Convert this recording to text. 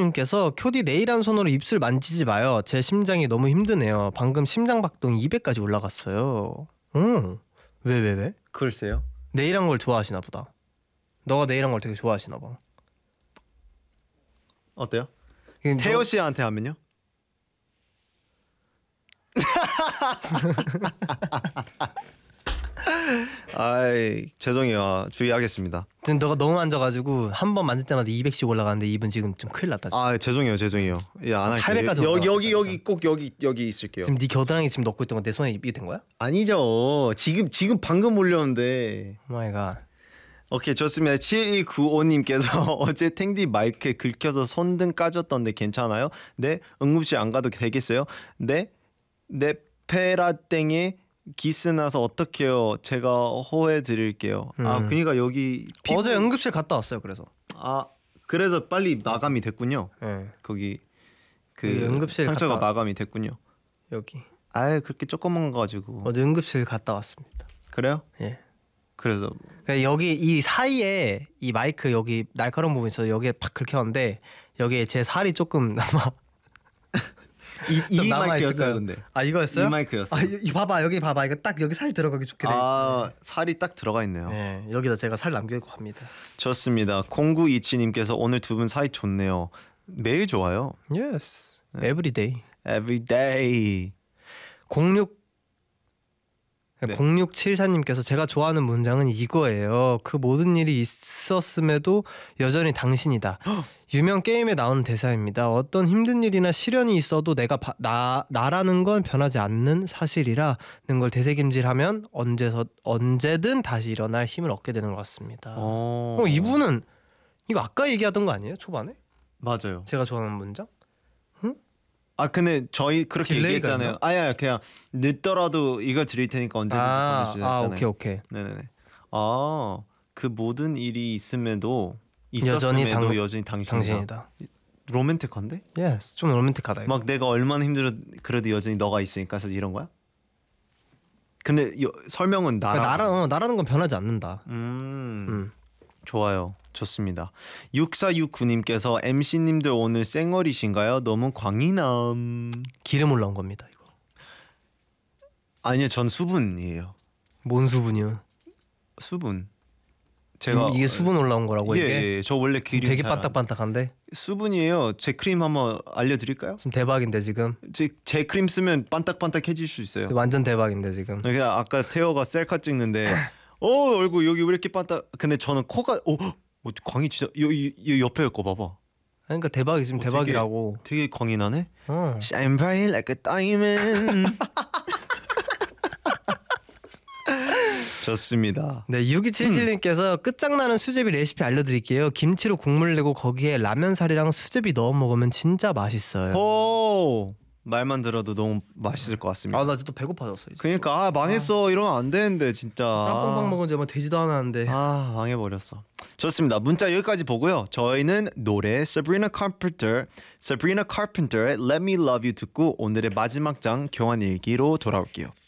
김지현님께서 쿄디 내일 한 손으로 입술 만지지 마요. 제 심장이 너무 힘드네요. 방금 심장박동이 200까지 올라갔어요. 왜? 글쎄요. 네일한 걸 좋아하시나 보다. 너가 네일한 걸 되게 좋아하시나 봐. 어때요? 태호 씨한테 하면요? 아이 죄송해요. 주의하겠습니다. 지금 너가 너무 만져가지고 한 번 만질 때마다 200씩 올라가는데 입은 지금 좀 큰일 났다. 지금. 아 죄송해요. 예, 안 할게요. 800까지 여기 꼭 여기 있을게요. 지금 네 겨드랑이 지금 넣고 있던 거 내 손에 입이 된 거야? 아니죠. 지금 방금 올렸는데. 오 마이 갓. 오케이 좋습니다. 7195님께서 어제 탱디 마이크에 긁혀서 손등 까졌던데 괜찮아요? 네. 응급실 안 가도 되겠어요? 네. 네 페라땡에 기스 나서 어떡해요? 제가 호해 드릴게요. 아 그러니까 여기 어제 응급실 갔다 왔어요. 그래서 빨리 마감이 됐군요. 네. 거기 그 응급실 상처가 갔다 마감이 됐군요. 여기. 아유 그렇게 조그만 거 가지고. 어제 응급실 갔다 왔습니다. 그래요? 예. 그래서 여기 이 사이에 이 마이크 여기 날카로운 부분이 있어서 여기에 팍 긁혔는데 여기에 제 살이 조금 남아. 이 마이크였어요, 근데. 아 이거였어요? 이 마이크였어요. 이 봐봐 여기 봐봐 이거 딱 여기 살 들어가기 좋게 돼 있지. 살이 딱 들어가 있네요. 네, 여기다 제가 살 남기고 갑니다. 좋습니다. 0927님께서 오늘 두 분 사이 좋네요. 매일 좋아요. Yes. Every day. Every day. 0674님께서 제가 좋아하는 문장은 이거예요. 그 모든 일이 있었음에도 여전히 당신이다. 유명 게임에 나오는 대사입니다. 어떤 힘든 일이나 시련이 있어도 내가 나라는 건 변하지 않는 사실이라는 걸 되새김질하면 언제든 다시 일어날 힘을 얻게 되는 것 같습니다. 이분은 이거 아까 얘기하던 거 아니에요? 초반에? 맞아요. 제가 좋아하는 문장? 근데 저희 그렇게 얘기했잖아요. 있나? 아야 그냥 늦더라도 이거 드릴 테니까 언제든 보내주시잖아요. 오케이. 네네네. 그 모든 일이 있음에도 여전히 여전히 당신이다. 로맨틱한데? Yes, 좀 로맨틱하다. 이거. 막 내가 얼마나 힘들어 그래도 여전히 너가 있으니까 이런 거야? 근데 설명은 나라는 건 변하지 않는다. 좋아요. 좋습니다. 6469님께서 MC님들 오늘 쌩얼이신가요? 너무 광인함. 기름 올라온 겁니다. 이거. 아니요, 전 수분이에요. 뭔 수분이요? 수분. 제가 이게 수분 올라온 거라고 이게? 예, 저 원래 기름 되게 반딱반딱한데? 수분이에요. 제 크림 한번 알려드릴까요? 지금 대박인데 지금? 제 크림 쓰면 반딱반딱해질 수 있어요. 완전 대박인데 지금? 그냥 아까 태호가 셀카 찍는데 얼굴 여기 왜 이렇게 반딱? 근데 저는 코가 광이 진짜 요 옆에 거 봐봐. 그러니까 대박이 지금 대박이라고. 되게 광이 나네. Shine bright like a diamond. 좋습니다. 네, 6277님께서 끝장나는 수제비 레시피 알려드릴게요. 김치로 국물 내고 거기에 라면살이랑 수제비 넣어 먹으면 진짜 맛있어요. 말만 들어도 너무 맛있을 것 같습니다. 나 진짜 또 배고파졌어 이제. 그러니까 망했어. 이러면 안 되는데 진짜. 짬뽕밥 먹은 지 되지도 않았는데. 망해버렸어. 좋습니다. 문자 여기까지 보고요. 저희는 노래 Sabrina Carpenter의 Let Me Love You 듣고 오늘의 마지막 장 교환일기로 돌아올게요.